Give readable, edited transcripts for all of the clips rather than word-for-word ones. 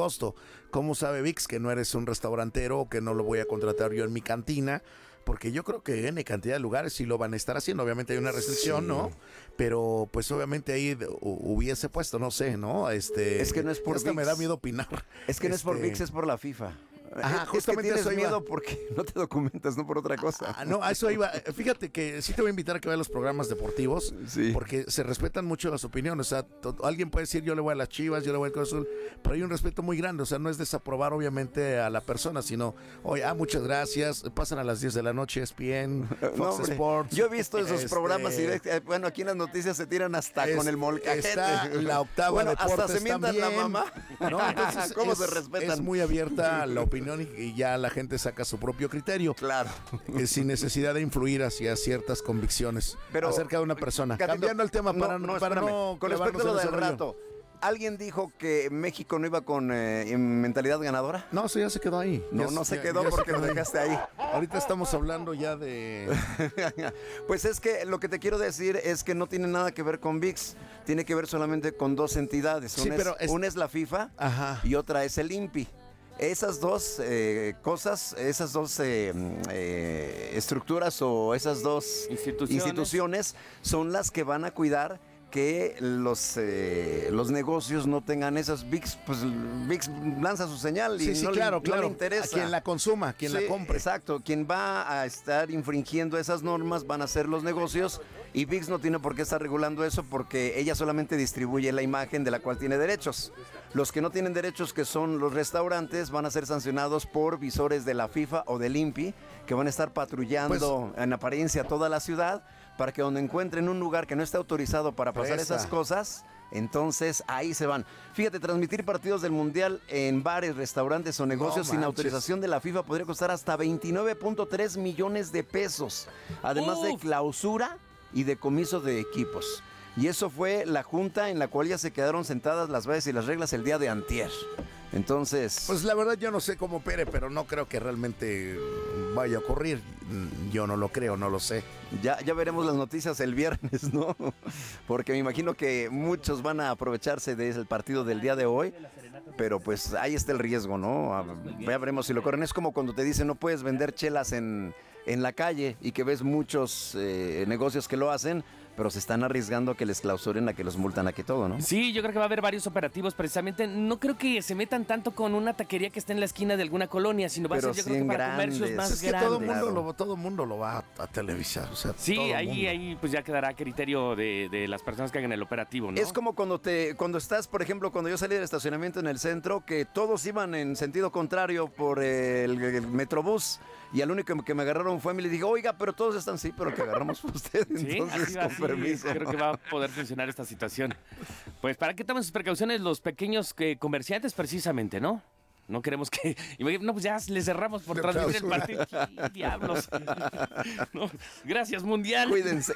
costo. ¿Cómo sabe ViX que no eres un restaurantero o que no lo voy a contratar yo en mi cantina? Porque yo creo que N cantidad de lugares sí lo van a estar haciendo. Obviamente hay una restricción, sí, ¿no? Pero pues obviamente ahí hubiese puesto, no sé, ¿no? Es que no es por ViX. Me da miedo opinar. Es que no es por ViX, es por la FIFA. Ajá, justamente es que tienes eso iba. Miedo porque no te documentas, no por otra cosa. No, a eso iba. Fíjate que sí te voy a invitar a que veas los programas deportivos, sí, porque se respetan mucho las opiniones. O sea, alguien puede decir yo le voy a las Chivas, yo le voy al Cruz Azul, pero hay un respeto muy grande. O sea, no es desaprobar obviamente a la persona, sino, oye, muchas gracias, pasan a las 10 de la noche, ESPN, Fox Sports. Yo he visto esos programas y bueno, aquí en las noticias se tiran hasta con el molcajete. Está la octava bueno, deportes hasta se mientan también. La mamá. ¿No? Entonces, ¿Cómo se respetan? Es muy abierta la opinión y ya la gente saca su propio criterio. Claro. Sin necesidad de influir hacia ciertas convicciones acerca de una persona. Gatito, cambiando el tema para no con respecto a lo del rato. ¿Alguien dijo que México no iba con mentalidad ganadora? No, eso ya se quedó ahí. No se quedó porque lo dejaste ahí. Ahorita estamos hablando ya de... Pues es que lo que te quiero decir es que no tiene nada que ver con ViX. Tiene que ver solamente con dos entidades. Sí, una es la FIFA, ajá, y otra es el INPI. Esas dos cosas, esas dos estructuras o esas dos instituciones son las que van a cuidar que los negocios no tengan esas. ViX, pues ViX lanza su señal y no le interesa. A quien la consuma, quien la compre. Exacto, quien va a estar infringiendo esas normas van a ser los negocios y ViX no tiene por qué estar regulando eso porque ella solamente distribuye la imagen de la cual tiene derechos. Los que no tienen derechos, que son los restaurantes, van a ser sancionados por visores de la FIFA o del INPI que van a estar patrullando en apariencia toda la ciudad para que donde encuentren un lugar que no esté autorizado para pasar esas cosas, entonces ahí se van. Fíjate, transmitir partidos del Mundial en bares, restaurantes o negocios sin autorización de la FIFA podría costar hasta 29.3 millones de pesos, además de clausura y decomiso de equipos. Y eso fue la junta en la cual ya se quedaron sentadas las bases y las reglas el día de antier. Entonces... Pues la verdad yo no sé cómo opere, pero no creo que realmente vaya a ocurrir. Yo no lo creo, no lo sé. Ya veremos las noticias el viernes, ¿no? Porque me imagino que muchos van a aprovecharse del partido del día de hoy, pero pues ahí está el riesgo, ¿no? Ya veremos si lo corren. Es como cuando te dicen no puedes vender chelas en la calle y que ves muchos negocios que lo hacen, pero se están arriesgando a que les clausuren, a que los multan, a que todo, ¿no? Sí, yo creo que va a haber varios operativos precisamente. No creo que se metan tanto con una taquería que esté en la esquina de alguna colonia, sino va a ser, yo creo que para comercios más grandes. Todo el mundo lo va a televisar. O sea, sí, ahí pues ya quedará a criterio de las personas que hagan el operativo, ¿no? Es como cuando estás, por ejemplo, cuando yo salí del estacionamiento en el centro, que todos iban en sentido contrario por el Metrobús, y al único que me agarraron fue a mí y le dije, oiga, pero todos están, sí, pero que agarramos a usted. Entonces, con permiso. Creo que va a poder funcionar esta situación. Pues para que tomen sus precauciones los pequeños comerciantes precisamente, ¿no? No queremos que... No, pues ya les cerramos por transmitir el partido. ¡Diablos! No, gracias, Mundial. Cuídense.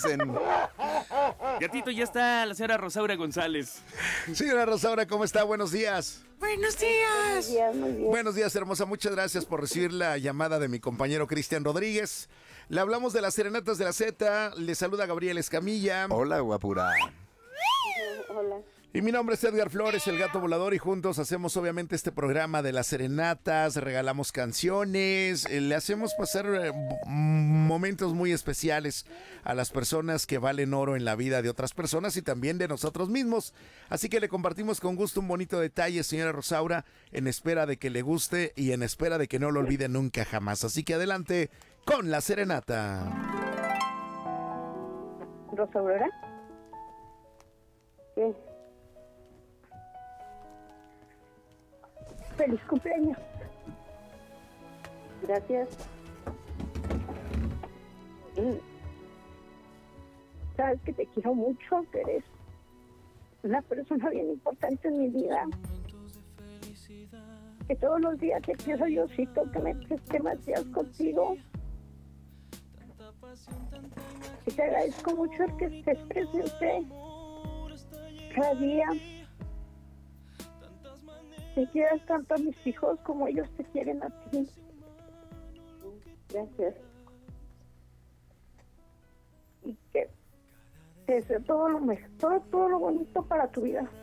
Gatito, ya está la señora Rosaura González. Señora Rosaura, ¿cómo está? Buenos días. Buenos días. Muy bien. Buenos días, hermosa. Muchas gracias por recibir la llamada de mi compañero Cristian Rodríguez. Le hablamos de las serenatas de la Z. Le saluda Gabriel Escamilla. Hola, guapura. Hola. Y mi nombre es Edgar Flores, el Gato Volador, y juntos hacemos obviamente este programa de las serenatas, regalamos canciones, le hacemos pasar momentos muy especiales a las personas que valen oro en la vida de otras personas y también de nosotros mismos. Así que le compartimos con gusto un bonito detalle, señora Rosaura, en espera de que le guste y en espera de que no lo olvide nunca jamás. Así que adelante con la serenata. ¿Rosaura? ¿Qué? ¡Feliz cumpleaños! Gracias. Sabes que te quiero mucho, que eres una persona bien importante en mi vida. Que todos los días te pido, Diosito, que me esté más días contigo. Y te agradezco mucho el que estés presente cada día. Que quieras tanto a mis hijos como ellos te quieren a ti. Gracias. Y que te deseo todo lo mejor, todo lo bonito para tu vida.